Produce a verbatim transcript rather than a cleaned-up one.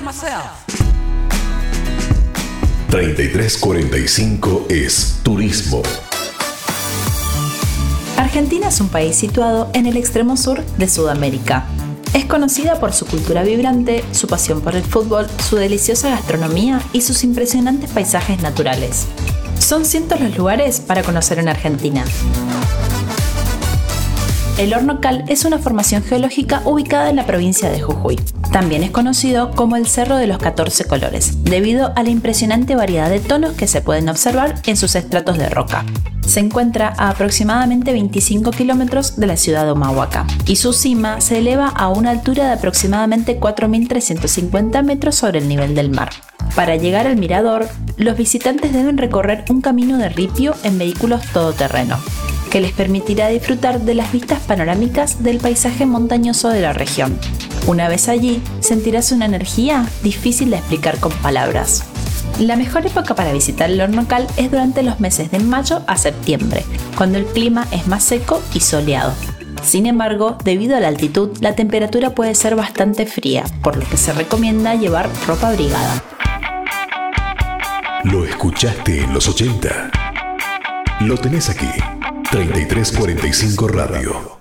treinta y tres cuarenta y cinco es turismo. Argentina es un país situado en el extremo sur de Sudamérica. Es conocida por su cultura vibrante, su pasión por el fútbol, su deliciosa gastronomía y sus impresionantes paisajes naturales. Son cientos los lugares para conocer en Argentina. El Horno Cal es una formación geológica ubicada en la provincia de Jujuy. También es conocido como el Cerro de los catorce Colores, debido a la impresionante variedad de tonos que se pueden observar en sus estratos de roca. Se encuentra a aproximadamente veinticinco kilómetros de la ciudad de Humahuaca y su cima se eleva a una altura de aproximadamente cuatro mil trescientos cincuenta metros sobre el nivel del mar. Para llegar al mirador, los visitantes deben recorrer un camino de ripio en vehículos todoterreno, que les permitirá disfrutar de las vistas panorámicas del paisaje montañoso de la región. Una vez allí, sentirás una energía difícil de explicar con palabras. La mejor época para visitar el Horno Cal es durante los meses de mayo a septiembre, cuando el clima es más seco y soleado. Sin embargo, debido a la altitud, la temperatura puede ser bastante fría, por lo que se recomienda llevar ropa abrigada. Lo escuchaste en los ochenta. Lo tenés aquí. treinta y tres cuarenta y cinco Radio.